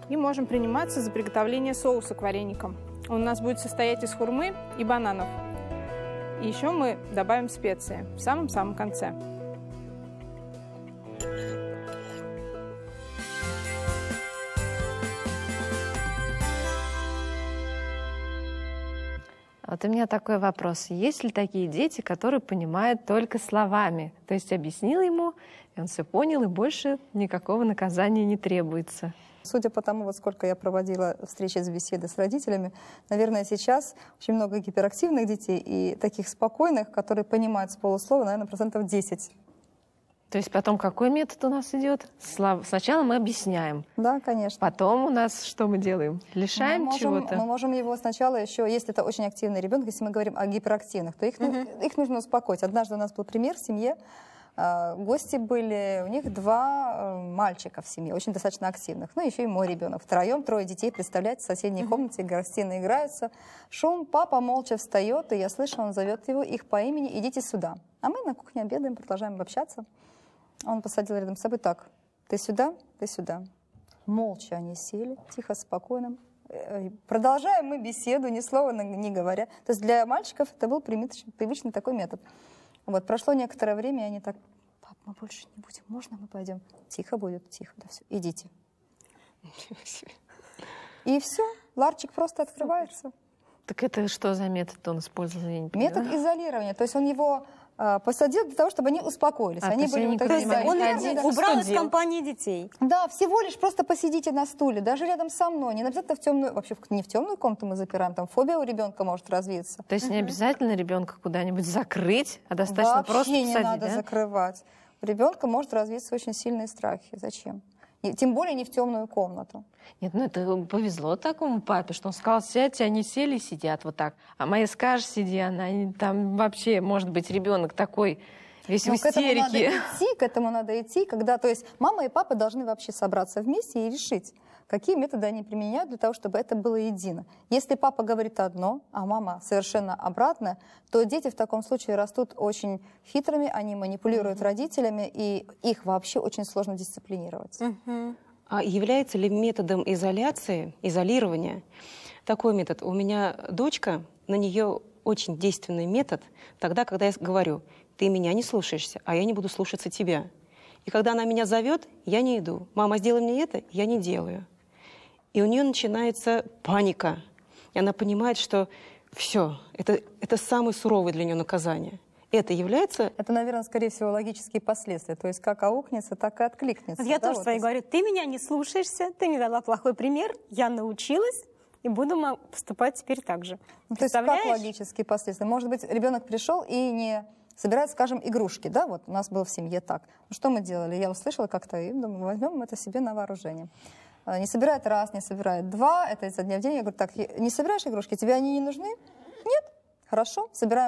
И можем приниматься за приготовление соуса к вареникам. Он у нас будет состоять из хурмы и бананов. И еще мы добавим специи в самом-самом конце. Вот у меня такой вопрос. Есть ли такие дети, которые понимают только словами? То есть объяснил ему, и он все понял, и больше никакого наказания не требуется? Судя по тому, вот сколько я проводила встречи с беседы с родителями, наверное, сейчас очень много гиперактивных детей и таких спокойных, которые понимают с полуслова, наверное, 10%. То есть потом какой метод у нас идет? Сначала мы объясняем. Да, конечно. Потом у нас что мы делаем? Лишаем чего-то? Мы можем его сначала еще, если это очень активный ребенок, если мы говорим о гиперактивных, то их нужно успокоить. Однажды у нас был пример в семье. Гости были, у них 2 мальчика в семье, очень достаточно активных. Ну, еще и мой ребенок. Втроем 3 детей, представляете, в соседней комнате, гостиной играются. Шум, папа молча встает, и я слышу, он зовет их по имени: идите сюда. А мы на кухне обедаем, продолжаем общаться. Он посадил рядом с собой: так, ты сюда, ты сюда. Молча они сели, тихо, спокойно. Продолжаем мы беседу, ни слова не говоря. То есть для мальчиков это был привычный такой метод. Вот, прошло некоторое время, и они так: пап, мы больше не будем, можно мы пойдем? Тихо будет, тихо, да все, идите. И все, ларчик просто открывается. Так это что за метод он использовал? Я не понимаю. Метод изолирования, то есть он его посадил для того, чтобы они успокоились. Они были вот То есть он убрал из делал? компании детей. Да, всего лишь просто посидите на стуле, даже рядом со мной. Не обязательно в темную, вообще не в темную комнату мы запираем, там фобия у ребенка может развиться. То есть не обязательно ребенка куда-нибудь закрыть, а достаточно Вообще просто не посадить, надо да? закрывать. У ребенка может развиться очень сильные страхи. Зачем? Тем более не в темную комнату. Нет, ну это повезло такому папе, что он сказал: сядьте, они сели и сидят вот так. А моя скажешь: сиди, она там вообще, может быть, ребенок такой весь в истерике. К этому надо идти, когда, то есть мама и папа должны вообще собраться вместе и решить, какие методы они применяют для того, чтобы это было едино. Если папа говорит одно, а мама совершенно обратное, то дети в таком случае растут очень хитрыми, они манипулируют родителями, и их вообще очень сложно дисциплинировать. А является ли методом изоляции, изолирования такой метод? У меня дочка, на нее очень действенный метод тогда, когда я говорю: ты меня не слушаешься, а я не буду слушаться тебя. И когда она меня зовет, я не иду. Мама, сделай мне это, я не делаю. И у нее начинается паника. И она понимает, что все, это самое суровое для нее наказание. Это является... Это, наверное, скорее всего, логические последствия. То есть как аукнется, так и откликнется. Я тоже своей говорю: ты меня не слушаешься, ты мне дала плохой пример, я научилась и буду поступать теперь так же. То есть как логические последствия? Может быть, ребенок пришел и не собирает, скажем, игрушки. Да, вот у нас было в семье так. Ну, что мы делали? Я услышала как-то, и думаю, возьмем это себе на вооружение. Не собирает раз, не собирает два, это изо дня в день. Я говорю: так, не собираешь игрушки, тебе они не нужны? Нет? Хорошо, собираем.